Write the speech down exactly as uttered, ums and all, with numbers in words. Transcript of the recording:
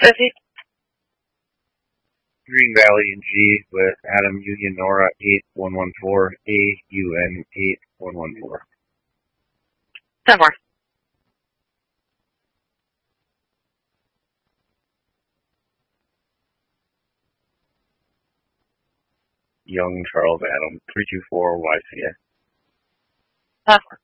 Fifty. Green Valley and G with Adam Union Nora eight one one four A U N eight one one four. Ten four. Young Charles Adam three two four Y C A. Ten four.